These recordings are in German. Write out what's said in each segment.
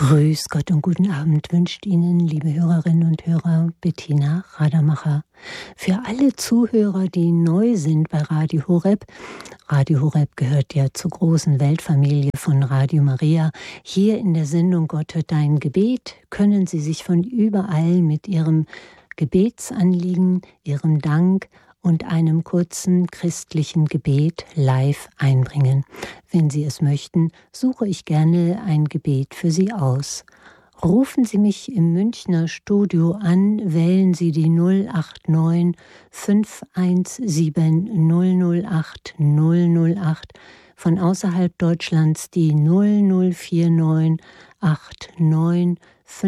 Grüß Gott und guten Abend wünscht Ihnen, liebe Hörerinnen und Hörer, Bettina Radermacher. Für alle Zuhörer, die neu sind bei Radio Horeb gehört ja zur großen Weltfamilie von Radio Maria. Hier in der Sendung Gott hört dein Gebet können Sie sich von überall mit Ihrem Gebetsanliegen, Ihrem Dank und einem kurzen christlichen Gebet live einbringen. Wenn Sie es möchten, suche ich gerne ein Gebet für Sie aus. Rufen Sie mich im Münchner Studio an, wählen Sie die 089 517 008 008, von außerhalb Deutschlands die 0049 89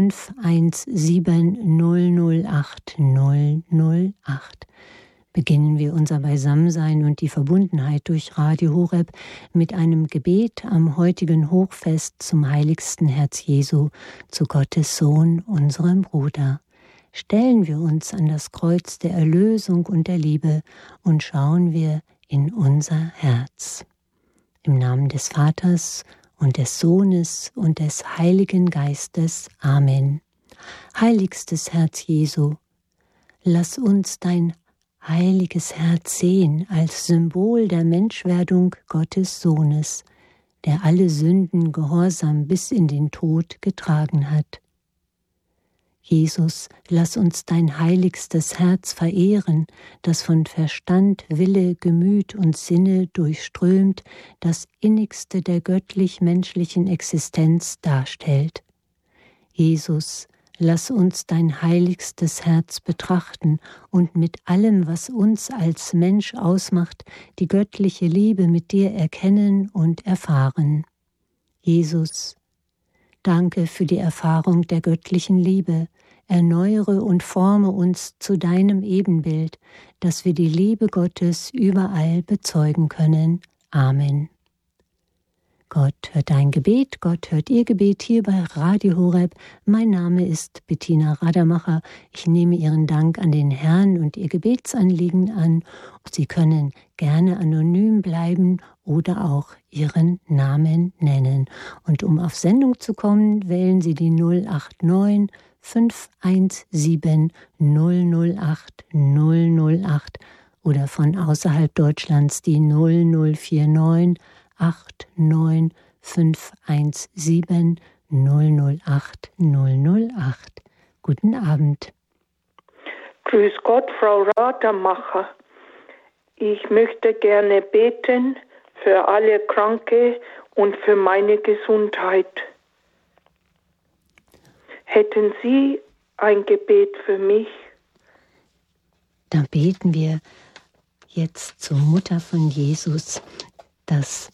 517 008 008. Beginnen wir unser Beisammensein und die Verbundenheit durch Radio Horeb mit einem Gebet am heutigen Hochfest zum heiligsten Herz Jesu, zu Gottes Sohn, unserem Bruder. Stellen wir uns an das Kreuz der Erlösung und der Liebe und schauen wir in unser Herz. Im Namen des Vaters und des Sohnes und des Heiligen Geistes. Amen. Heiligstes Herz Jesu, lass uns dein heiliges Herz sehen als Symbol der Menschwerdung Gottes Sohnes, der alle Sünden gehorsam bis in den Tod getragen hat. Jesus, lass uns dein heiligstes Herz verehren, das von Verstand, Wille, Gemüt und Sinne durchströmt, das Innigste der göttlich-menschlichen Existenz darstellt. Jesus, lass uns dein heiligstes Herz betrachten und mit allem, was uns als Mensch ausmacht, die göttliche Liebe mit dir erkennen und erfahren. Jesus, danke für die Erfahrung der göttlichen Liebe. Erneuere und forme uns zu deinem Ebenbild, dass wir die Liebe Gottes überall bezeugen können. Amen. Gott hört dein Gebet, Gott hört Ihr Gebet hier bei Radio Horeb. Mein Name ist Bettina Radermacher. Ich nehme Ihren Dank an den Herrn und Ihr Gebetsanliegen an. Sie können gerne anonym bleiben oder auch Ihren Namen nennen. Und um auf Sendung zu kommen, wählen Sie die 089 517 008 008 oder von außerhalb Deutschlands die 0049 89 517 008 008. Guten Abend. Grüß Gott, Frau Radermacher. Ich möchte gerne beten für alle Kranke und für meine Gesundheit. Hätten Sie ein Gebet für mich? Dann beten wir jetzt zur Mutter von Jesus, dass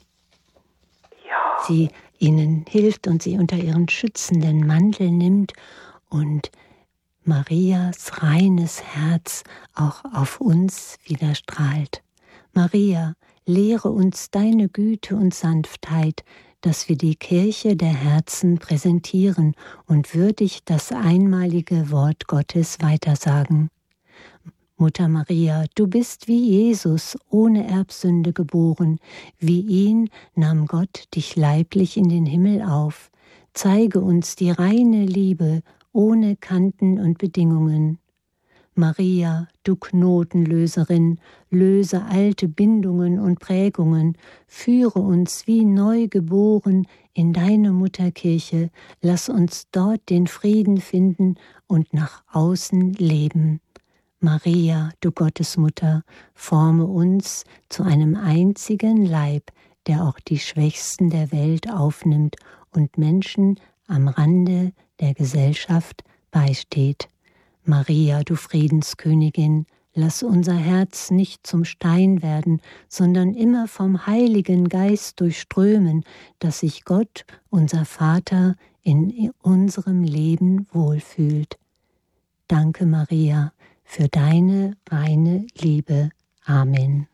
sie ihnen hilft und sie unter ihren schützenden Mantel nimmt und Marias reines Herz auch auf uns wieder strahlt. Maria, lehre uns deine Güte und Sanftheit, dass wir die Kirche der Herzen präsentieren und würdig das einmalige Wort Gottes weitersagen. Mutter Maria, du bist wie Jesus ohne Erbsünde geboren, wie ihn nahm Gott dich leiblich in den Himmel auf. Zeige uns die reine Liebe ohne Kanten und Bedingungen. Maria, du Knotenlöserin, löse alte Bindungen und Prägungen, führe uns wie neu geboren in deine Mutterkirche, lass uns dort den Frieden finden und nach außen leben. Maria, du Gottesmutter, forme uns zu einem einzigen Leib, der auch die Schwächsten der Welt aufnimmt und Menschen am Rande der Gesellschaft beisteht. Maria, du Friedenskönigin, lass unser Herz nicht zum Stein werden, sondern immer vom Heiligen Geist durchströmen, dass sich Gott, unser Vater, in unserem Leben wohlfühlt. Danke, Maria, für deine reine Liebe. Amen.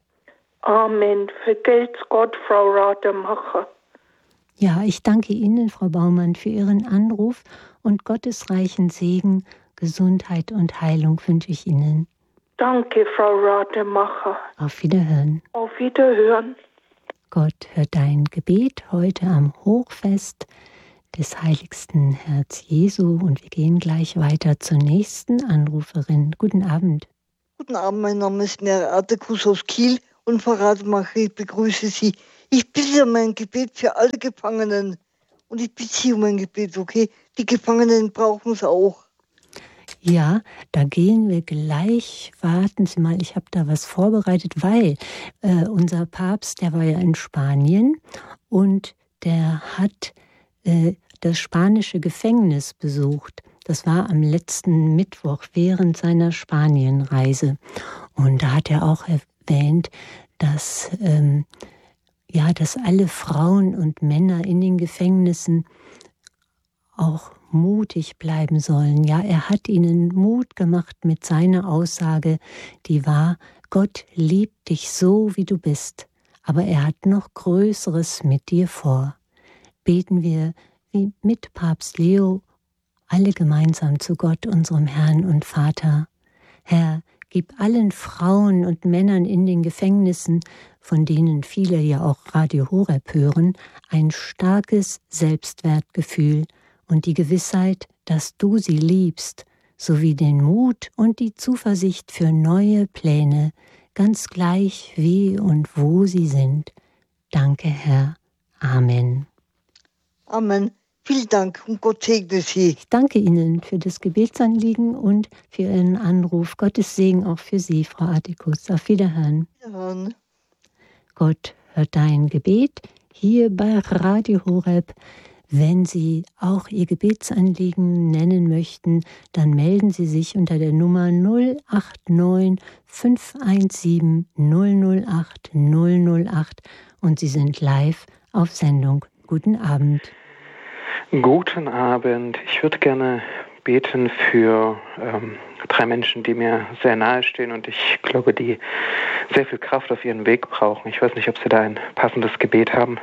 Amen. Vergelt's Gott, Frau Radermacher. Ja, ich danke Ihnen, Frau Baumann, für Ihren Anruf und gottesreichen Segen, Gesundheit und Heilung wünsche ich Ihnen. Danke, Frau Radermacher. Auf Wiederhören. Auf Wiederhören. Gott hört dein Gebet heute am Hochfest des heiligsten Herz Jesu. Und wir gehen gleich weiter zur nächsten Anruferin. Guten Abend. Guten Abend, mein Name ist Mary Artekus aus Kiel und Frau Rademacher, ich begrüße Sie. Ich bitte um ein Gebet für alle Gefangenen und ich bitte Sie um ein Gebet, okay? Die Gefangenen brauchen es auch. Ja, da gehen wir gleich. Warten Sie mal, ich habe da was vorbereitet, weil unser Papst, der war ja in Spanien und der hat das spanische Gefängnis besucht. Das war am letzten Mittwoch während seiner Spanienreise. Und da hat er auch erwähnt, dass alle Frauen und Männer in den Gefängnissen auch mutig bleiben sollen. Ja, er hat ihnen Mut gemacht mit seiner Aussage, die war: Gott liebt dich so, wie du bist, aber er hat noch Größeres mit dir vor. Beten wir wie mit Papst Leo alle gemeinsam zu Gott, unserem Herrn und Vater. Herr, gib allen Frauen und Männern in den Gefängnissen, von denen viele ja auch Radio Horeb hören, ein starkes Selbstwertgefühl und die Gewissheit, dass du sie liebst, sowie den Mut und die Zuversicht für neue Pläne, ganz gleich wie und wo sie sind. Danke, Herr. Amen. Amen. Vielen Dank und Gott segne Sie. Ich danke Ihnen für das Gebetsanliegen und für Ihren Anruf. Gottes Segen auch für Sie, Frau Artikus. Auf Wiederhören. Wiederhören. Gott hört dein Gebet hier bei Radio Horeb. Wenn Sie auch Ihr Gebetsanliegen nennen möchten, dann melden Sie sich unter der Nummer 089 517 008 008 und Sie sind live auf Sendung. Guten Abend. Guten Abend. Ich würde gerne beten für 3 Menschen, die mir sehr nahe stehen und ich glaube, die sehr viel Kraft auf ihren Weg brauchen. Ich weiß nicht, ob Sie da ein passendes Gebet haben.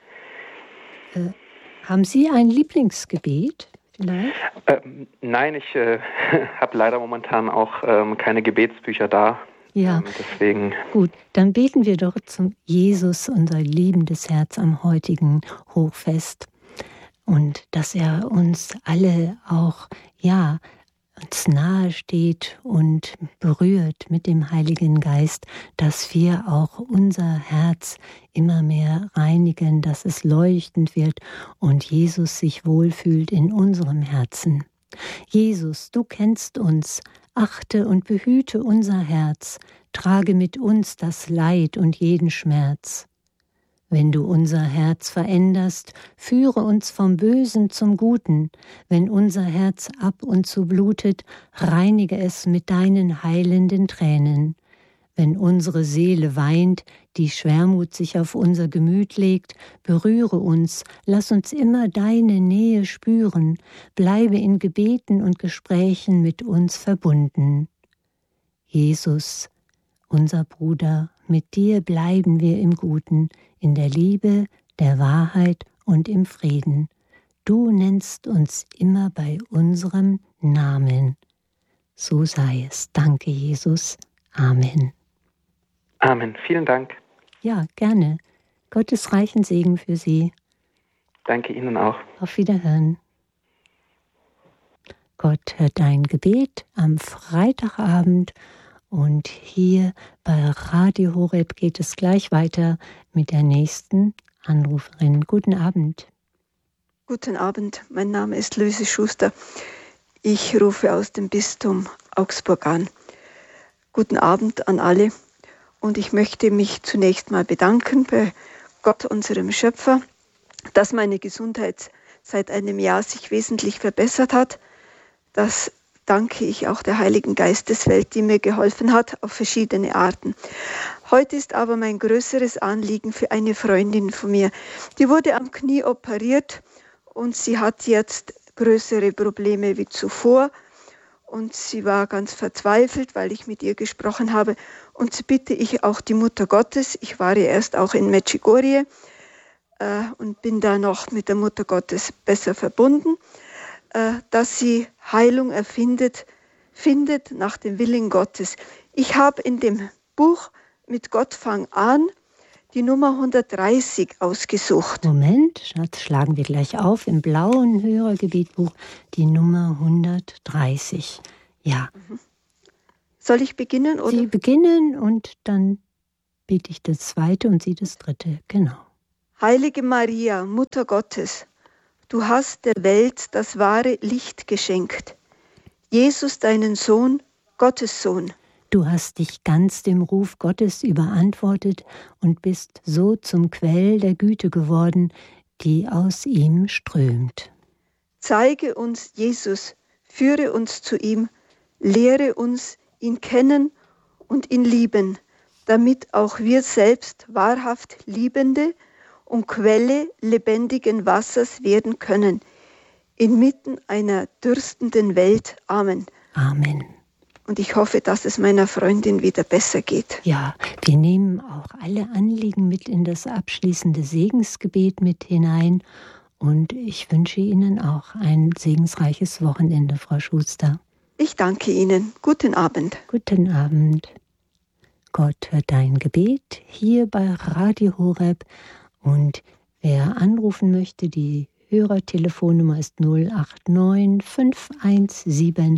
Haben Sie ein Lieblingsgebet vielleicht? Nein, ich habe leider momentan auch keine Gebetsbücher da. Ja, deswegen. Gut, dann beten wir doch zum Jesus, unser liebendes Herz, am heutigen Hochfest. Und dass er uns alle auch, uns nahe steht und berührt mit dem Heiligen Geist, dass wir auch unser Herz immer mehr reinigen, dass es leuchtend wird und Jesus sich wohlfühlt in unserem Herzen. Jesus, du kennst uns, achte und behüte unser Herz, trage mit uns das Leid und jeden Schmerz. Wenn du unser Herz veränderst, führe uns vom Bösen zum Guten. Wenn unser Herz ab und zu blutet, reinige es mit deinen heilenden Tränen. Wenn unsere Seele weint, die Schwermut sich auf unser Gemüt legt, berühre uns, lass uns immer deine Nähe spüren, bleibe in Gebeten und Gesprächen mit uns verbunden. Jesus, unser Bruder, mit dir bleiben wir im Guten, in der Liebe, der Wahrheit und im Frieden. Du nennst uns immer bei unserem Namen. So sei es. Danke, Jesus. Amen. Amen. Vielen Dank. Ja, gerne. Gottes reichen Segen für Sie. Danke Ihnen auch. Auf Wiederhören. Gott hört dein Gebet am Freitagabend. Und hier bei Radio Horeb geht es gleich weiter mit der nächsten Anruferin. Guten Abend. Guten Abend, mein Name ist Luise Schuster. Ich rufe aus dem Bistum Augsburg an. Guten Abend an alle. Und ich möchte mich zunächst mal bedanken bei Gott, unserem Schöpfer, dass meine Gesundheit seit einem Jahr sich wesentlich verbessert hat. Das danke ich auch der Heiligen Geisteswelt, die mir geholfen hat auf verschiedene Arten. Heute ist aber mein größeres Anliegen für eine Freundin von mir. Die wurde am Knie operiert und sie hat jetzt größere Probleme wie zuvor. Und sie war ganz verzweifelt, weil ich mit ihr gesprochen habe. Und so bitte ich auch die Mutter Gottes, ich war ja erst auch in Medjugorje und bin da noch mit der Mutter Gottes besser verbunden, dass sie Heilung findet nach dem Willen Gottes. Ich habe in dem Buch Mit Gott fang an die Nummer 130 ausgesucht. Moment, Schatz, schlagen wir gleich auf im blauen Hörergebetbuch die Nummer 130. Ja. Soll ich beginnen? Oder? Sie beginnen und dann bete ich das zweite und Sie das dritte. Genau. Heilige Maria, Mutter Gottes, du hast der Welt das wahre Licht geschenkt. Jesus, deinen Sohn, Gottes Sohn. Du hast dich ganz dem Ruf Gottes überantwortet und bist so zum Quell der Güte geworden, die aus ihm strömt. Zeige uns Jesus, führe uns zu ihm, lehre uns ihn kennen und ihn lieben, damit auch wir selbst wahrhaft Liebende und Quelle lebendigen Wassers werden können, inmitten einer dürstenden Welt. Amen. Amen. Und ich hoffe, dass es meiner Freundin wieder besser geht. Ja, wir nehmen auch alle Anliegen mit in das abschließende Segensgebet mit hinein. Und ich wünsche Ihnen auch ein segensreiches Wochenende, Frau Schuster. Ich danke Ihnen. Guten Abend. Guten Abend. Gott hört dein Gebet hier bei Radio Horeb. Und wer anrufen möchte, die Hörertelefonnummer ist 089 517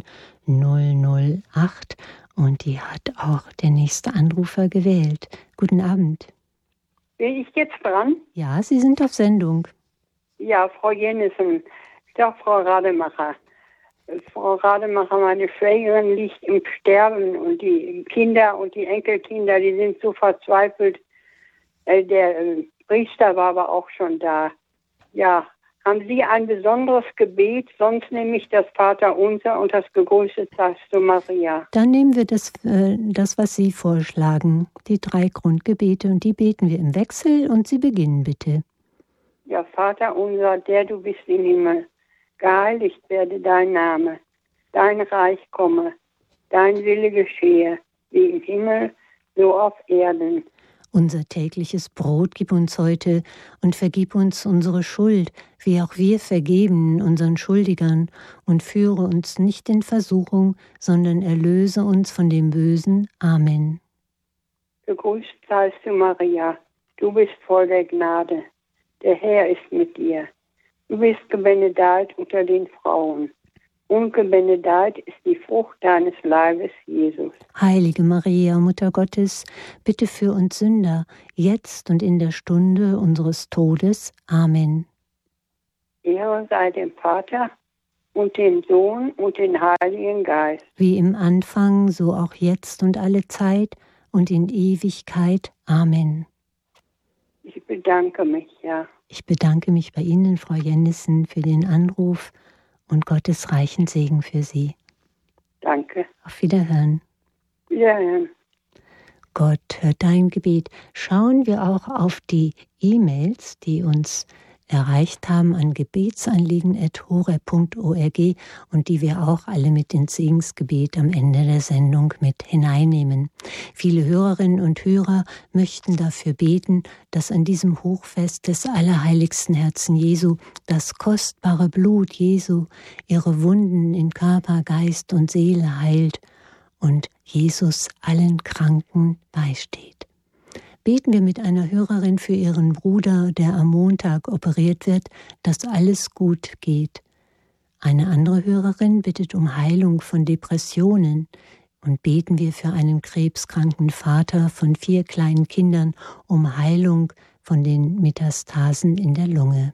008 und die hat auch der nächste Anrufer gewählt. Guten Abend. Bin ich jetzt dran? Ja, Sie sind auf Sendung. Ja, Frau Jennissen. Doch, Frau Rademacher. Frau Rademacher, meine Schwägerin liegt im Sterben und die Kinder und die Enkelkinder, die sind so verzweifelt. Der Priester war aber auch schon da. Ja, haben Sie ein besonderes Gebet? Sonst nehme ich das Vaterunser und das Gegrüßet seist du Maria. Dann nehmen wir das, was Sie vorschlagen, die 3 Grundgebete, und die beten wir im Wechsel und Sie beginnen bitte. Ja, Vaterunser, der du bist im Himmel, geheiligt werde dein Name, dein Reich komme, dein Wille geschehe, wie im Himmel, so auf Erden. Unser tägliches Brot gib uns heute und vergib uns unsere Schuld, wie auch wir vergeben unseren Schuldigern, und führe uns nicht in Versuchung, sondern erlöse uns von dem Bösen. Amen. Gegrüßt seist du, Maria, du bist voll der Gnade. Der Herr ist mit dir. Du bist gebenedeit unter den Frauen. Und gebenedeit ist die Frucht deines Leibes, Jesus. Heilige Maria, Mutter Gottes, bitte für uns Sünder, jetzt und in der Stunde unseres Todes. Amen. Ehre sei dem Vater und dem Sohn und dem Heiligen Geist. Wie im Anfang, so auch jetzt und alle Zeit und in Ewigkeit. Amen. Ich bedanke mich, ja. Ich bedanke mich bei Ihnen, Frau Jennissen, für den Anruf und Gottes reichen Segen für Sie. Danke. Auf Wiederhören. Wiederhören. Gott hört dein Gebet. Schauen wir auch auf die E-Mails, die uns erreicht haben an gebetsanliegen@horeb.org und die wir auch alle mit ins Segensgebet am Ende der Sendung mit hineinnehmen. Viele Hörerinnen und Hörer möchten dafür beten, dass an diesem Hochfest des allerheiligsten Herzen Jesu das kostbare Blut Jesu ihre Wunden in Körper, Geist und Seele heilt und Jesus allen Kranken beisteht. Beten wir mit einer Hörerin für ihren Bruder, der am Montag operiert wird, dass alles gut geht. Eine andere Hörerin bittet um Heilung von Depressionen und beten wir für einen krebskranken Vater von 4 kleinen Kindern um Heilung von den Metastasen in der Lunge.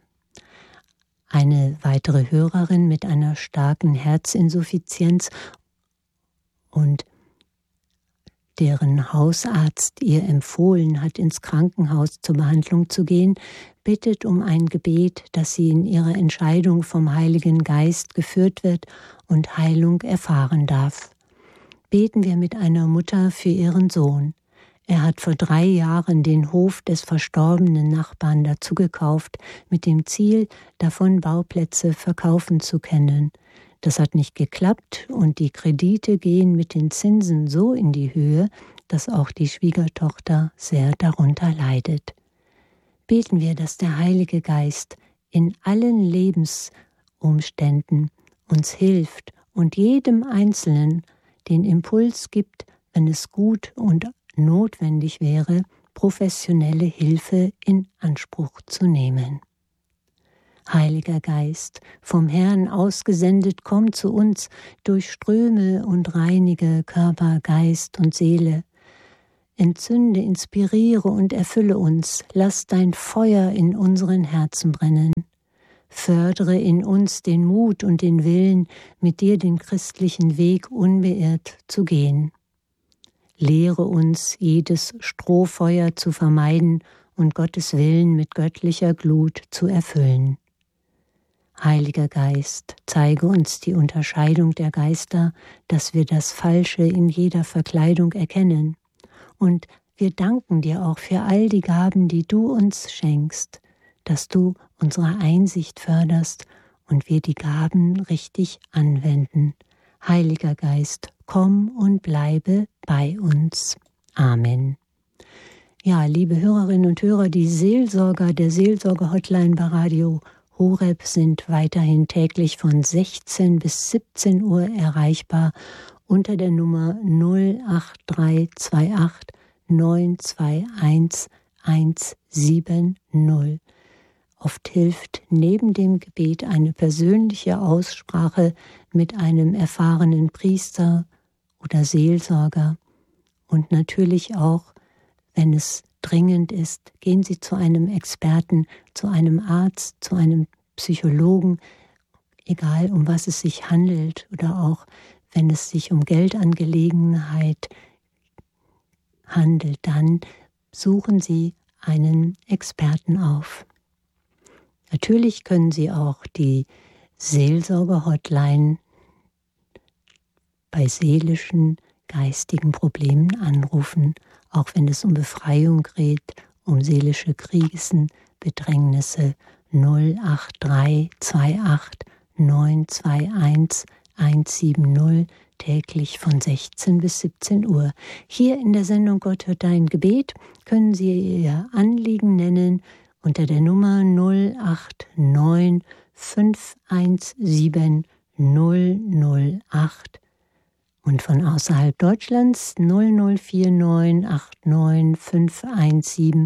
Eine weitere Hörerin mit einer starken Herzinsuffizienz und deren Hausarzt ihr empfohlen hat, ins Krankenhaus zur Behandlung zu gehen, bittet um ein Gebet, dass sie in ihrer Entscheidung vom Heiligen Geist geführt wird und Heilung erfahren darf. Beten wir mit einer Mutter für ihren Sohn. Er hat vor 3 Jahren den Hof des verstorbenen Nachbarn dazugekauft, mit dem Ziel, davon Bauplätze verkaufen zu können. Das hat nicht geklappt und die Kredite gehen mit den Zinsen so in die Höhe, dass auch die Schwiegertochter sehr darunter leidet. Beten wir, dass der Heilige Geist in allen Lebensumständen uns hilft und jedem Einzelnen den Impuls gibt, wenn es gut und notwendig wäre, professionelle Hilfe in Anspruch zu nehmen. Heiliger Geist, vom Herrn ausgesendet, komm zu uns, durchströme und reinige Körper, Geist und Seele. Entzünde, inspiriere und erfülle uns, lass dein Feuer in unseren Herzen brennen. Fördere in uns den Mut und den Willen, mit dir den christlichen Weg unbeirrt zu gehen. Lehre uns, jedes Strohfeuer zu vermeiden und Gottes Willen mit göttlicher Glut zu erfüllen. Heiliger Geist, zeige uns die Unterscheidung der Geister, dass wir das Falsche in jeder Verkleidung erkennen. Und wir danken dir auch für all die Gaben, die du uns schenkst, dass du unsere Einsicht förderst und wir die Gaben richtig anwenden. Heiliger Geist, komm und bleibe bei uns. Amen. Ja, liebe Hörerinnen und Hörer, die Seelsorger der Seelsorge-Hotline bei Radio Horeb sind weiterhin täglich von 16 bis 17 Uhr erreichbar unter der Nummer 08328 921 170. Oft hilft neben dem Gebet eine persönliche Aussprache mit einem erfahrenen Priester oder Seelsorger. Und natürlich auch, wenn es dringend ist, gehen Sie zu einem Experten, zu einem Arzt, zu einem Psychologen, egal um was es sich handelt, oder auch wenn es sich um Geldangelegenheit handelt, dann suchen Sie einen Experten auf. Natürlich können Sie auch die Seelsorge-Hotline bei seelischen, geistigen Problemen anrufen, auch wenn es um Befreiung geht, um seelische Krisen, Bedrängnisse. 08328 921 170, täglich von 16 bis 17 Uhr. Hier in der Sendung Gott hört dein Gebet können Sie Ihr Anliegen nennen unter der Nummer 089 517 008 und von außerhalb Deutschlands 0049 89 517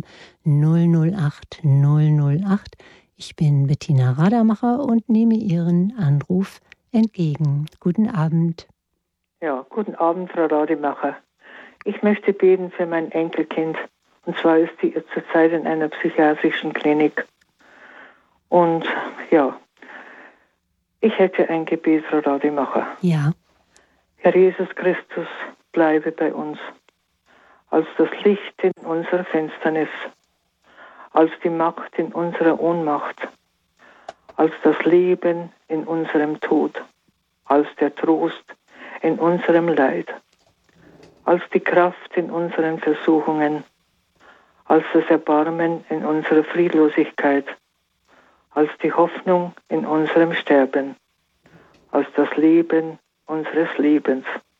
008 008. Ich bin Bettina Radermacher und nehme Ihren Anruf entgegen. Guten Abend. Ja, guten Abend, Frau Rademacher. Ich möchte beten für mein Enkelkind. Und zwar ist sie zurzeit in einer psychiatrischen Klinik. Und ja, ich hätte ein Gebet, Frau Rademacher. Ja. Herr Jesus Christus, bleibe bei uns, als das Licht in unserer Finsternis, als die Macht in unserer Ohnmacht, als das Leben in unserem Tod, als der Trost in unserem Leid, als die Kraft in unseren Versuchungen, als das Erbarmen in unserer Friedlosigkeit, als die Hoffnung in unserem Sterben, als das Leben unseres Lebens.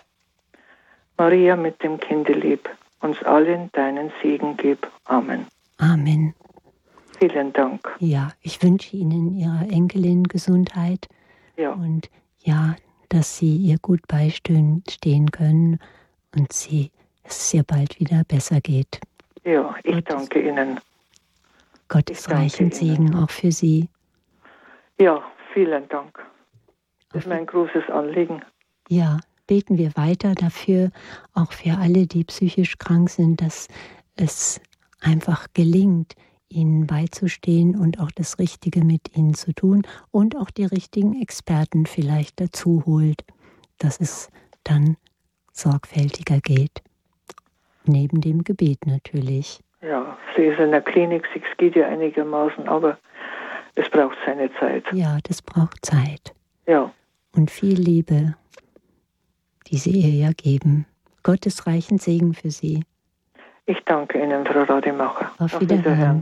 Maria mit dem Kindelieb, uns allen deinen Segen gib. Amen. Amen. Vielen Dank. Ja, ich wünsche Ihnen, Ihrer Enkelin, Gesundheit. Ja. Und ja, dass Sie ihr gut beistehen können und es ihr bald wieder besser geht. Ja, ich danke Ihnen. Gottes reichen Segen auch für Sie. Ja, vielen Dank. Das ist mein großes Anliegen. Ja, beten wir weiter dafür, auch für alle, die psychisch krank sind, dass es einfach gelingt, ihnen beizustehen und auch das Richtige mit ihnen zu tun und auch die richtigen Experten vielleicht dazu holt, dass es dann sorgfältiger geht. Neben dem Gebet natürlich. Ja, sie ist in der Klinik, es geht ja einigermaßen, aber es braucht seine Zeit. Ja, das braucht Zeit. Ja. Und viel Liebe, die Sie ihr ja geben. Gottes reichen Segen für Sie. Ich danke Ihnen, Frau Rademacher. Auf Wiederhören.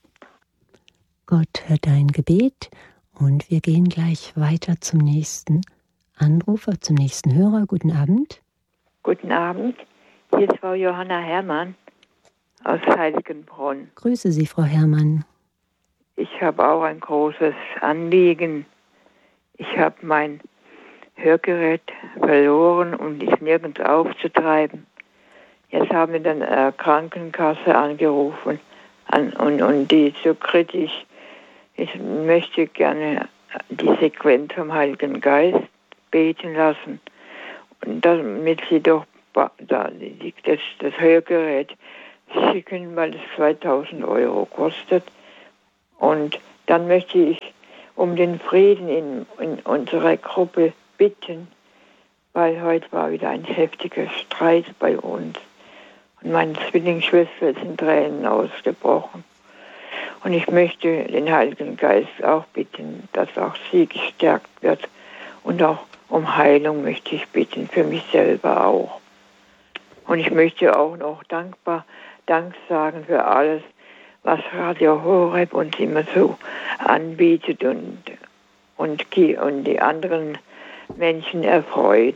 Gott hört dein Gebet und wir gehen gleich weiter zum nächsten Anrufer, zum nächsten Hörer. Guten Abend. Guten Abend. Hier ist Frau Johanna Herrmann aus Heiligenbrunn. Grüße Sie, Frau Herrmann. Ich habe auch ein großes Anliegen. Ich habe mein Hörgerät verloren und ist nirgends aufzutreiben. Jetzt haben wir dann Krankenkasse angerufen und die ist so kritisch. Ich möchte gerne die Sequenz vom Heiligen Geist beten lassen, und damit sie doch das Hörgerät schicken, weil es 2.000 € kostet. Und dann möchte ich um den Frieden in unserer Gruppe bitten, weil heute war wieder ein heftiger Streit bei uns. Und meine Zwillingsschwester ist in Tränen ausgebrochen. Und ich möchte den Heiligen Geist auch bitten, dass auch sie gestärkt wird. Und auch um Heilung möchte ich bitten, für mich selber auch. Und ich möchte auch noch Dank sagen für alles, was Radio Horeb uns immer so anbietet und die anderen Menschen erfreut.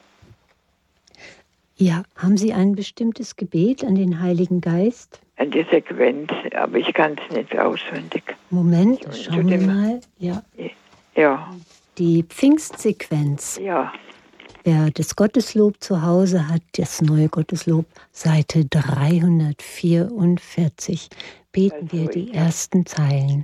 Ja, haben Sie ein bestimmtes Gebet an den Heiligen Geist? An die Sequenz, aber ich kann es nicht auswendig. Moment, schauen wir mal. Ja. Ja. Die Pfingstsequenz. Ja. Wer das Gotteslob zu Hause hat, das neue Gotteslob, Seite 344, beten wir die ersten Zeilen.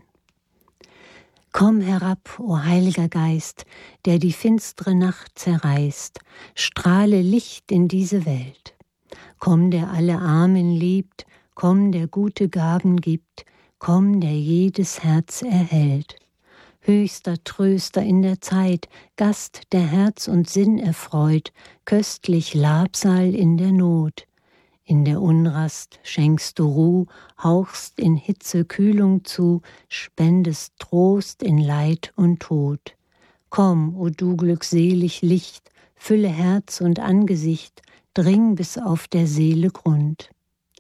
Komm herab, o Heiliger Geist, der die finstere Nacht zerreißt, strahle Licht in diese Welt. Komm, der alle Armen liebt, komm, der gute Gaben gibt, komm, der jedes Herz erhält. Höchster Tröster in der Zeit, Gast, der Herz und Sinn erfreut, köstlich Labsal in der Not. In der Unrast schenkst du Ruh, hauchst in Hitze Kühlung zu, spendest Trost in Leid und Tod. Komm, o du glückselig Licht, fülle Herz und Angesicht, dring bis auf der Seele Grund.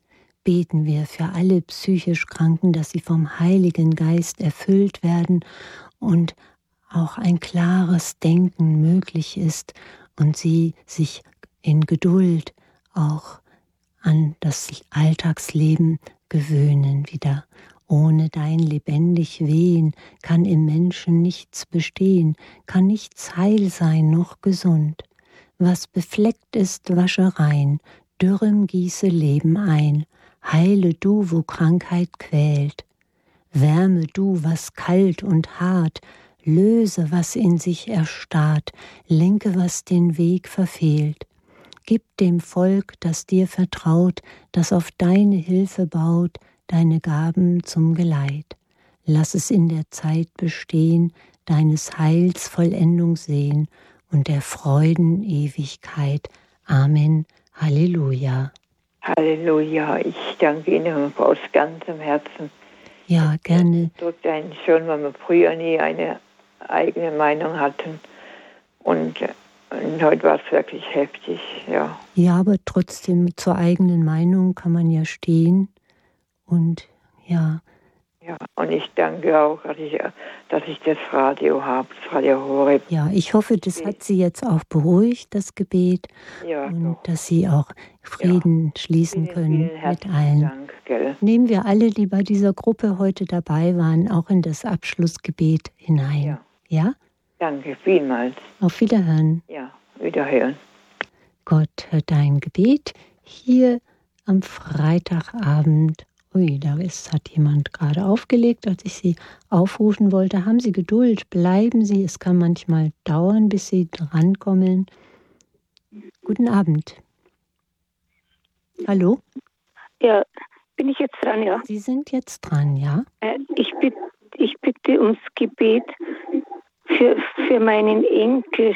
Beten wir für alle psychisch Kranken, dass sie vom Heiligen Geist erfüllt werden und auch ein klares Denken möglich ist und sie sich in Geduld auch an das Alltagsleben gewöhnen wieder. Ohne dein lebendig Wehen kann im Menschen nichts bestehen, kann nichts heil sein noch gesund. Was befleckt ist, wasche rein, dürrem gieße Leben ein, heile du, wo Krankheit quält. Wärme du, was kalt und hart, löse, was in sich erstarrt, lenke, was den Weg verfehlt. Gib dem Volk, das dir vertraut, das auf deine Hilfe baut, deine Gaben zum Geleit. Lass es in der Zeit bestehen, deines Heils Vollendung sehen und der Freuden Ewigkeit. Amen. Halleluja. Halleluja. Ich danke Ihnen aus ganzem Herzen. Ja, gerne. Das drückt einen schon, weil wir früher nie eine eigene Meinung hatten. Und heute war es wirklich heftig, ja. Ja, aber trotzdem zur eigenen Meinung kann man ja stehen. Und ja. Ja, und ich danke auch, dass ich das Radio habe, das Radio Horeb. Ja, ich hoffe, das hat Sie jetzt auch beruhigt, das Gebet. Ja, und doch. Dass Sie auch Frieden schließen können mit allen. Dank, gell? Nehmen wir alle, die bei dieser Gruppe heute dabei waren, auch in das Abschlussgebet hinein. Ja? Ja? Danke vielmals. Auf Wiederhören. Ja, Wiederhören. Gott hört dein Gebet hier am Freitagabend. Ui, hat jemand gerade aufgelegt, als ich Sie aufrufen wollte. Haben Sie Geduld, bleiben Sie. Es kann manchmal dauern, bis Sie drankommen. Guten Abend. Hallo? Ja, bin ich jetzt dran, ja? Sie sind jetzt dran, ja? Ich bitte ums Gebet für meinen Enkel.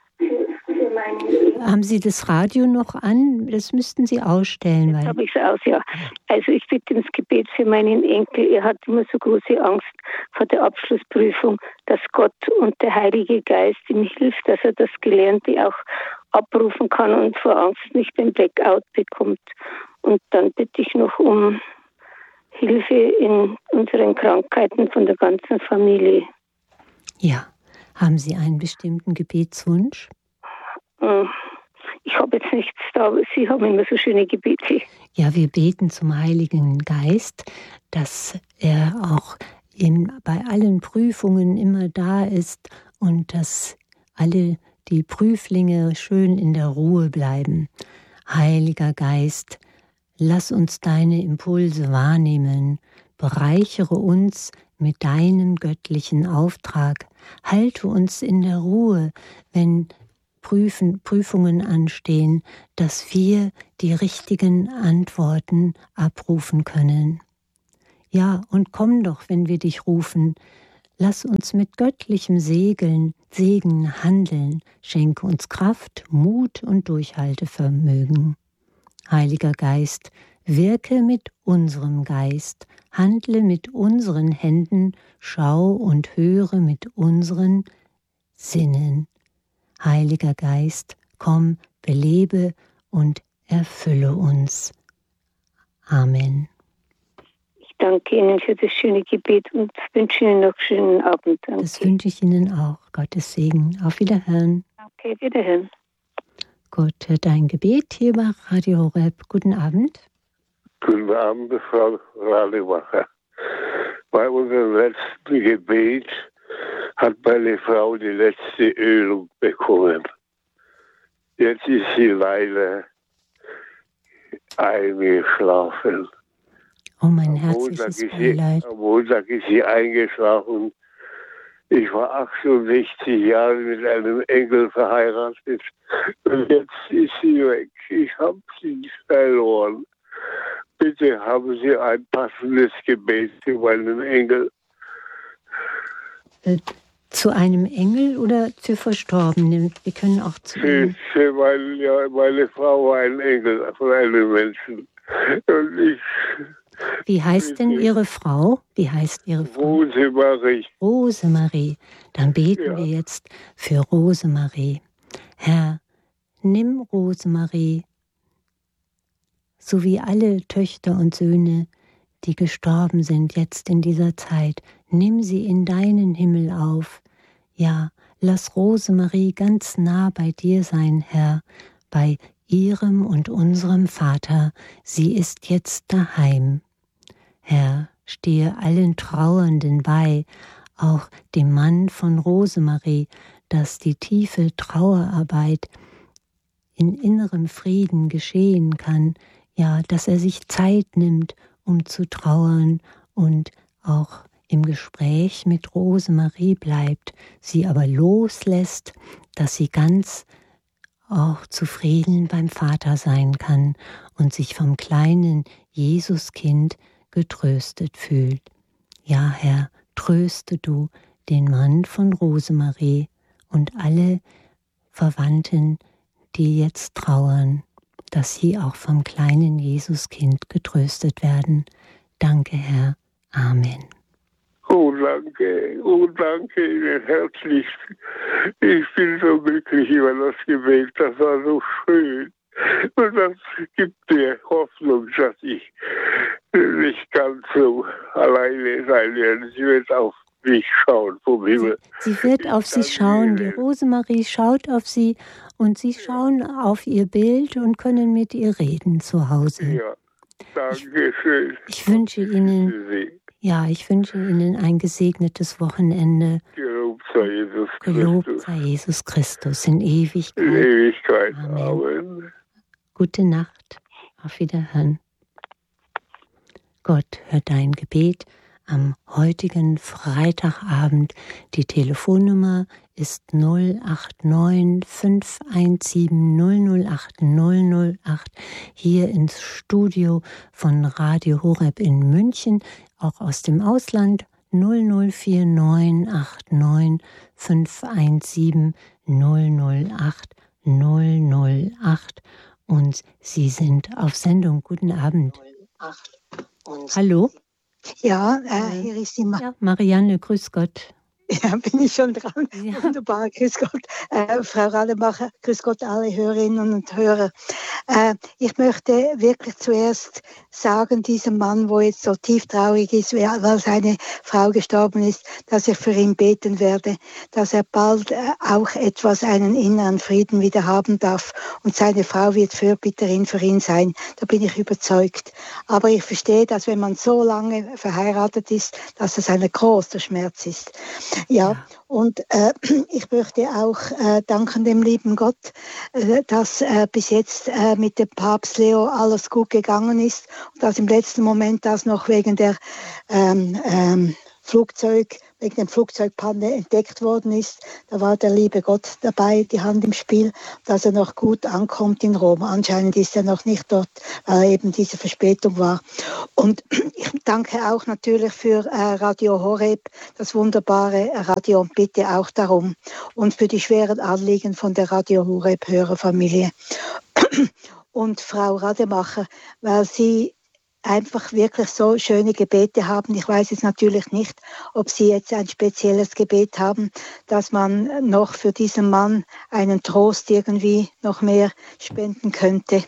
Haben Sie das Radio noch an? Das müssten Sie ausstellen. Jetzt habe ich es aus, ja. Also ich bitte ums Gebet für meinen Enkel. Er hat immer so große Angst vor der Abschlussprüfung, dass Gott und der Heilige Geist ihm hilft, dass er das Gelernte auch abrufen kann und vor Angst nicht den Blackout bekommt. Und dann bitte ich noch um Hilfe in unseren Krankheiten von der ganzen Familie. Ja. Haben Sie einen bestimmten Gebetswunsch? Ich habe jetzt nichts da, aber Sie haben immer so schöne Gebete. Ja, wir beten zum Heiligen Geist, dass er auch bei allen Prüfungen immer da ist und dass alle die Prüflinge schön in der Ruhe bleiben. Heiliger Geist, lass uns deine Impulse wahrnehmen, bereichere uns mit deinem göttlichen Auftrag, halte uns in der Ruhe, wenn Prüfungen anstehen, dass wir die richtigen Antworten abrufen können. Ja, und komm doch, wenn wir dich rufen, lass uns mit göttlichem Segen handeln, schenke uns Kraft, Mut und Durchhaltevermögen. Heiliger Geist, wirke mit unserem Geist, handle mit unseren Händen, schau und höre mit unseren Sinnen. Heiliger Geist, komm, belebe und erfülle uns. Amen. Ich danke Ihnen für das schöne Gebet und wünsche Ihnen noch einen schönen Abend. Danke. Das wünsche ich Ihnen auch. Gottes Segen. Auf Wiederhören. Okay, Wiederhören. Gott hört dein Gebet hier bei Radio Horeb. Guten Abend. Guten Abend, Frau Rademacher. Bei unserem letzten Gebet hat meine Frau die letzte Ölung bekommen. Jetzt ist sie leider eingeschlafen. Oh, mein herzliches Beileid. Am Montag ist sie eingeschlafen. Ich war 68 Jahre mit einem Engel verheiratet und jetzt ist sie weg. Ich habe sie verloren. Bitte haben Sie ein passendes Gebet für meinen Engel. Zu einem Engel oder zu Verstorbenen? Wir können auch zu für meine Frau war ein Engel von einem Menschen. Und Wie heißt denn Ihre Frau? Wie heißt Ihre Frau? Rosemarie. Rosemarie. Dann beten wir jetzt für Rosemarie. Herr, nimm Rosemarie, so wie alle Töchter und Söhne, die gestorben sind jetzt in dieser Zeit, nimm sie in deinen Himmel auf. Ja, lass Rosemarie ganz nah bei dir sein, Herr, bei ihrem und unserem Vater. Sie ist jetzt daheim. Herr, stehe allen Trauernden bei, auch dem Mann von Rosemarie, dass die tiefe Trauerarbeit in innerem Frieden geschehen kann, ja, dass er sich Zeit nimmt, um zu trauern und auch im Gespräch mit Rosemarie bleibt, sie aber loslässt, dass sie ganz auch zufrieden beim Vater sein kann und sich vom kleinen Jesuskind getröstet fühlt. Ja, Herr, tröste du den Mann von Rosemarie und alle Verwandten, die jetzt trauern, dass sie auch vom kleinen Jesuskind getröstet werden. Danke, Herr. Amen. Oh, danke Ihnen herzlich. Ich bin so glücklich über das Gebet, das war so schön. Und das gibt mir Hoffnung, dass ich nicht ganz so alleine sein werde. Sie wird auf mich schauen vom Himmel. Sie wird auf Sie schauen. Die Rosemarie schaut auf Sie und Sie schauen auf ihr Bild und können mit ihr reden zu Hause. Ja, danke schön. Ich wünsche Ihnen, ein gesegnetes Wochenende. Gelobt sei Jesus Christus. Gelobt sei Jesus Christus in Ewigkeit. In Ewigkeit. Amen. Amen. Gute Nacht. Auf Wiederhören. Gott hört dein Gebet am heutigen Freitagabend. Die Telefonnummer ist 089 517 008 008 hier ins Studio von Radio Horeb in München, auch aus dem Ausland 0049 89 517 008 008 und Sie sind auf Sendung. Guten Abend. Hallo? Ja, hier ist die Marianne, grüß Gott. Ja, bin ich schon dran. Ja. Wunderbar, grüß Gott. Frau Rademacher, grüß Gott alle Hörerinnen und Hörer. Ich möchte wirklich zuerst sagen, diesem Mann, wo jetzt so tief traurig ist, weil seine Frau gestorben ist, dass ich für ihn beten werde, dass er bald auch einen inneren Frieden wieder haben darf. Und seine Frau wird Fürbitterin für ihn sein. Da bin ich überzeugt. Aber ich verstehe, dass wenn man so lange verheiratet ist, dass das ein großer Schmerz ist. Ja, und ich möchte auch danken dem lieben Gott, dass bis jetzt mit dem Papst Leo alles gut gegangen ist und dass im letzten Moment das noch wegen der wegen dem Flugzeugpanne entdeckt worden ist. Da war der liebe Gott dabei, die Hand im Spiel, dass er noch gut ankommt in Rom. Anscheinend ist er noch nicht dort, weil eben diese Verspätung war. Und ich danke auch natürlich für Radio Horeb, das wunderbare Radio, und bitte auch darum. Und für die schweren Anliegen von der Radio Horeb-Hörerfamilie. Und Frau Rademacher, weil Sie einfach wirklich so schöne Gebete haben. Ich weiß jetzt natürlich nicht, ob Sie jetzt ein spezielles Gebet haben, dass man noch für diesen Mann einen Trost irgendwie noch mehr spenden könnte.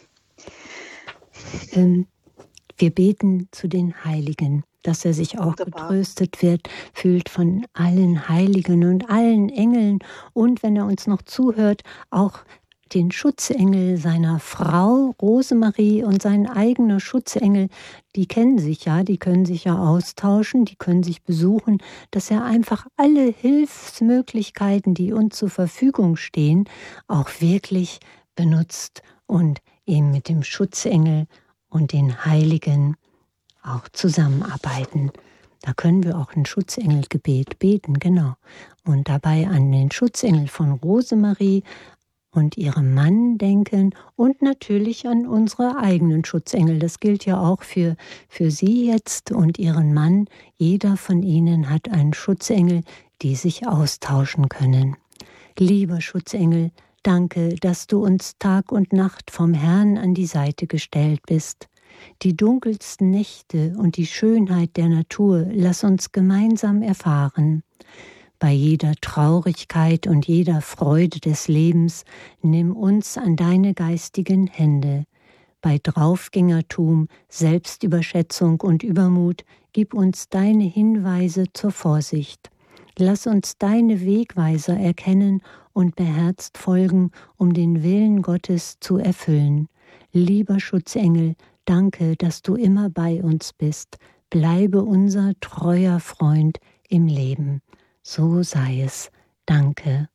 Wir beten zu den Heiligen, dass er sich auch getröstet fühlt von allen Heiligen und allen Engeln und, wenn er uns noch zuhört, auch den Schutzengel seiner Frau Rosemarie und sein eigener Schutzengel, die kennen sich ja, die können sich ja austauschen, die können sich besuchen, dass er einfach alle Hilfsmöglichkeiten, die uns zur Verfügung stehen, auch wirklich benutzt und eben mit dem Schutzengel und den Heiligen auch zusammenarbeiten. Da können wir auch ein Schutzengelgebet beten, genau. Und dabei an den Schutzengel von Rosemarie und ihrem Mann denken und natürlich an unsere eigenen Schutzengel. Das gilt ja auch für Sie jetzt und Ihren Mann. Jeder von Ihnen hat einen Schutzengel, die sich austauschen können. Lieber Schutzengel, danke, dass du uns Tag und Nacht vom Herrn an die Seite gestellt bist. Die dunkelsten Nächte und die Schönheit der Natur lass uns gemeinsam erfahren. Bei jeder Traurigkeit und jeder Freude des Lebens nimm uns an deine geistigen Hände. Bei Draufgängertum, Selbstüberschätzung und Übermut gib uns deine Hinweise zur Vorsicht. Lass uns deine Wegweiser erkennen und beherzt folgen, um den Willen Gottes zu erfüllen. Lieber Schutzengel, danke, dass du immer bei uns bist. Bleibe unser treuer Freund im Leben. So sei es. Danke.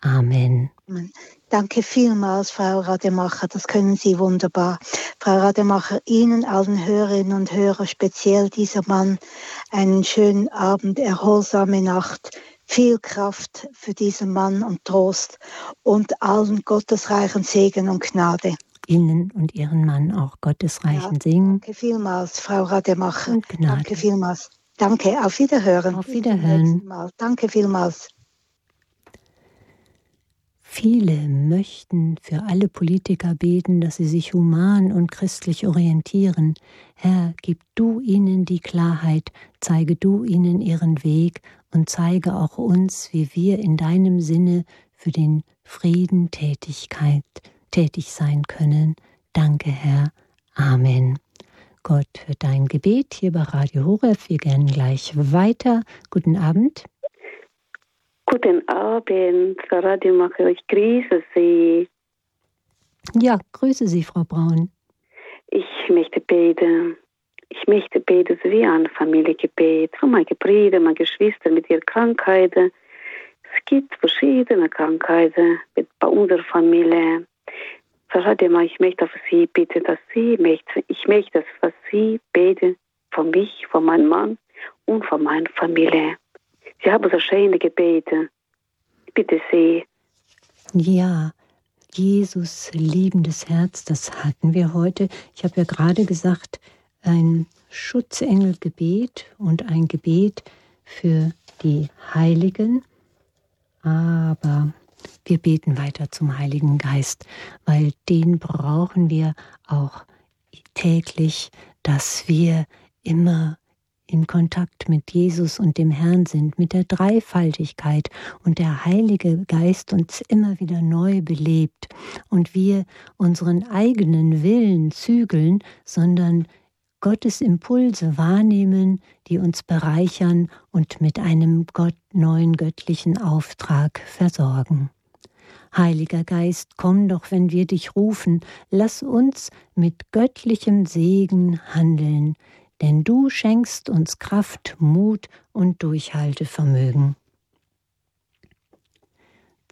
Amen. Danke vielmals, Frau Rademacher. Das können Sie wunderbar. Frau Rademacher, Ihnen, allen Hörerinnen und Hörern, speziell dieser Mann, einen schönen Abend, erholsame Nacht, viel Kraft für diesen Mann und Trost und allen gottesreichen Segen und Gnade. Ihnen und Ihren Mann auch gottesreichen Segen. Danke vielmals, Frau Rademacher. Und Gnade. Danke vielmals. Danke, auf Wiederhören. Auf Wiederhören. Danke vielmals. Viele möchten für alle Politiker beten, dass sie sich human und christlich orientieren. Herr, gib du ihnen die Klarheit, zeige du ihnen ihren Weg und zeige auch uns, wie wir in deinem Sinne für den Frieden tätig sein können. Danke, Herr. Amen. Gott hört dein Gebet hier bei Radio Horeb. Wir gehen gleich weiter. Guten Abend. Guten Abend, Frau Rademacher. Ich grüße Sie. Ja, grüße Sie, Frau Braun. Ich möchte beten. Ich möchte beten wie ein Familiengebet für meine Brüder, meine Geschwister mit ihren Krankheiten. Es gibt verschiedene Krankheiten bei unserer Familie. Ich möchte auf Sie bitten, dass ich möchte, dass Sie beten für mich, für meinen Mann und für meine Familie. Sie haben so schöne Gebete. Bitte Sie. Ja, Jesus, liebendes Herz, das hatten wir heute. Ich habe ja gerade gesagt, ein Schutzengelgebet und ein Gebet für die Heiligen. Aber wir beten weiter zum Heiligen Geist, weil den brauchen wir auch täglich, dass wir immer in Kontakt mit Jesus und dem Herrn sind, mit der Dreifaltigkeit und der Heilige Geist uns immer wieder neu belebt und wir unseren eigenen Willen zügeln, sondern Gottes Impulse wahrnehmen, die uns bereichern und mit einem neuen göttlichen Auftrag versorgen. Heiliger Geist, komm doch, wenn wir dich rufen, lass uns mit göttlichem Segen handeln, denn du schenkst uns Kraft, Mut und Durchhaltevermögen.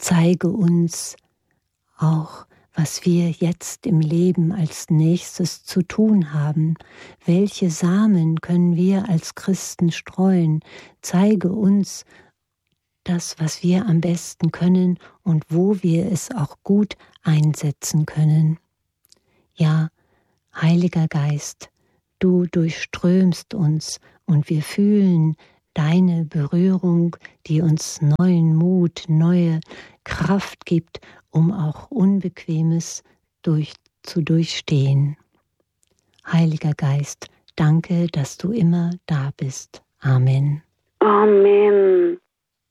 zeige uns auch, was wir jetzt im Leben als nächstes zu tun haben. Welche Samen können wir als Christen streuen? Zeige uns das, was wir am besten können und wo wir es auch gut einsetzen können. Ja, Heiliger Geist, du durchströmst uns und wir fühlen deine Berührung, die uns neuen Mut, neue Kraft gibt, um auch Unbequemes zu durchstehen. Heiliger Geist, danke, dass du immer da bist. Amen. Amen.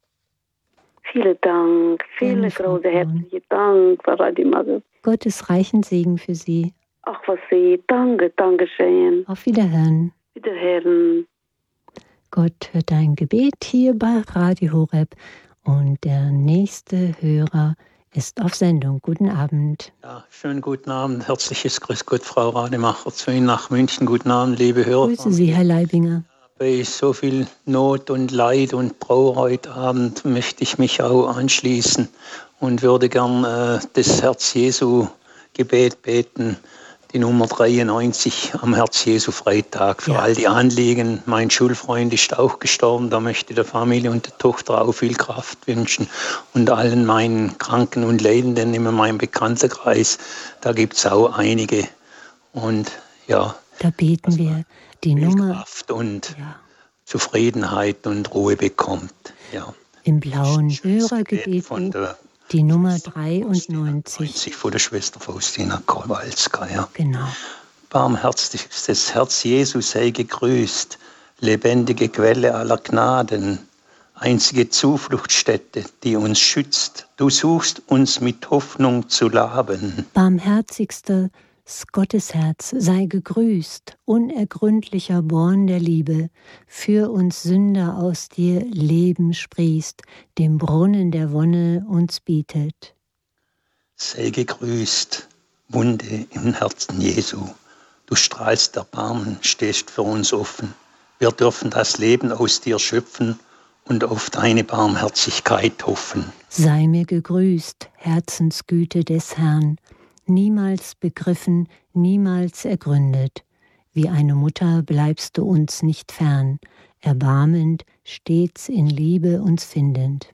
Vielen Dank, vielen großen herzlichen Dank, Frau Radio Maria. Gottes reichen Segen für Sie. Ach, was Sie, danke, danke schön. Auf Wiederhören. Wiederhören. Gott hört dein Gebet hier bei Radio Horeb und der nächste Hörer ist auf Sendung. Guten Abend. Ja, schönen guten Abend. Herzliches Grüß Gott, Frau Rademacher, zu Ihnen nach München. Guten Abend, liebe Hörer. Grüße Sie, Herr Leibinger. Bei so viel Not und Leid und Trauer heute Abend möchte ich mich auch anschließen und würde gern das Herz-Jesu-Gebet beten, die Nummer 93 am Herz-Jesu-Freitag für all die Anliegen. Mein Schulfreund ist auch gestorben, da möchte ich der Familie und der Tochter auch viel Kraft wünschen und allen meinen Kranken und Leidenden in meinem Bekanntenkreis, da gibt es auch einige. Und ja, da beten wir die Nummer Kraft und Zufriedenheit und Ruhe bekommt. Ja. Im blauen Hörergebet von der die Nummer 93 von der Schwester Faustina Kowalska. Ja. Genau. Barmherzigstes Herz Jesu sei gegrüßt, lebendige Quelle aller Gnaden, einzige Zufluchtsstätte, die uns schützt. Du suchst uns mit Hoffnung zu laben. Barmherzigster Gottesherz, sei gegrüßt, unergründlicher Born der Liebe, für uns Sünder aus dir Leben sprießt, dem Brunnen der Wonne uns bietet. Sei gegrüßt, Wunde im Herzen Jesu, du strahlst Erbarmen, stehst für uns offen. Wir dürfen das Leben aus dir schöpfen und auf deine Barmherzigkeit hoffen. Sei mir gegrüßt, Herzensgüte des Herrn, niemals begriffen, niemals ergründet. Wie eine Mutter bleibst du uns nicht fern, erbarmend, stets in Liebe uns findend.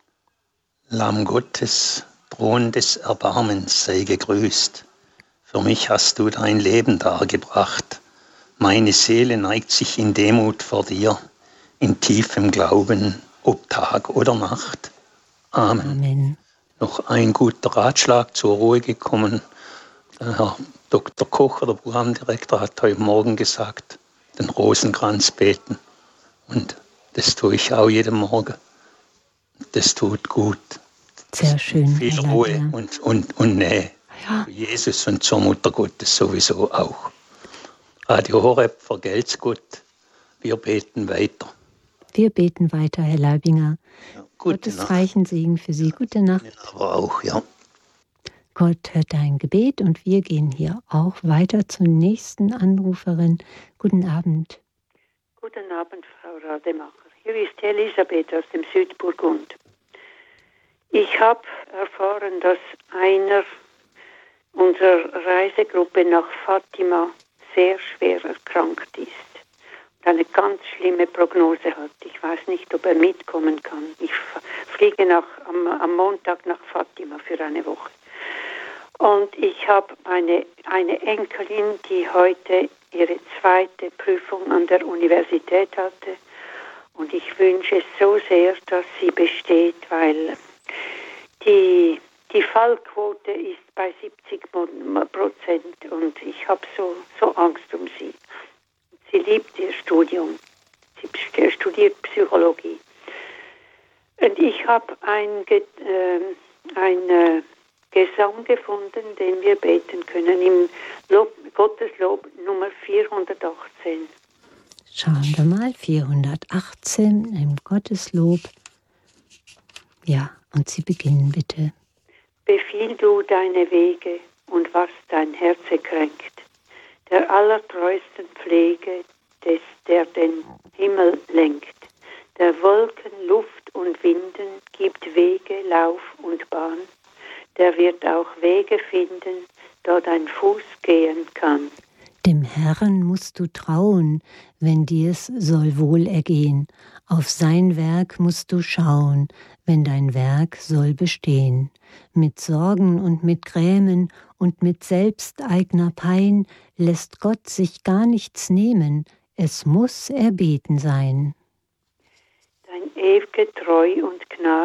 Lamm Gottes, Thron des Erbarmens, sei gegrüßt. Für mich hast du dein Leben dargebracht. Meine Seele neigt sich in Demut vor dir, in tiefem Glauben, ob Tag oder Nacht. Amen. Amen. Noch ein guter Ratschlag zur Ruhe gekommen. Der Herr Dr. Kocher, der Programmdirektor, hat heute Morgen gesagt, den Rosenkranz beten. Und das tue ich auch jeden Morgen. Das tut gut. Sehr schön. Viel Ruhe und Nähe. Ja. Zu Jesus und zur Mutter Gottes sowieso auch. Radio Horeb, vergelt's Gott. Wir beten weiter. Wir beten weiter, Herr Leibinger. Ja, Gottes reichen Segen für Sie. Gute Nacht. Aber auch, ja. Gott hört dein Gebet und wir gehen hier auch weiter zur nächsten Anruferin. Guten Abend. Guten Abend, Frau Rademacher. Hier ist Elisabeth aus dem Südburgund. Ich habe erfahren, dass einer unserer Reisegruppe nach Fatima sehr schwer erkrankt ist und eine ganz schlimme Prognose hat. Ich weiß nicht, ob er mitkommen kann. Ich fliege am Montag nach Fatima für eine Woche. Und ich habe eine Enkelin, die heute ihre zweite Prüfung an der Universität hatte. Und ich wünsche so sehr, dass sie besteht, weil die Fallquote ist bei 70% und ich habe so Angst um sie. Sie liebt ihr Studium. Sie studiert Psychologie. Und ich habe ein Gesang gefunden, den wir beten können im Gotteslob Nummer 418. Schauen wir mal, 418 im Gotteslob. Ja, und Sie beginnen bitte. Befiehl du deine Wege und was dein Herz kränkt, der allertreuesten Pflege, der den Himmel lenkt, der Wolken, Luft und Winden gibt Wege, Lauf und Bahn. Der wird auch Wege finden, da dein Fuß gehen kann. Dem Herrn musst du trauen, wenn dir's soll wohl ergehen. Auf sein Werk musst du schauen, wenn dein Werk soll bestehen. Mit Sorgen und mit Grämen und mit selbsteigner Pein lässt Gott sich gar nichts nehmen, es muss erbeten sein. Dein ewige Treu und Gnade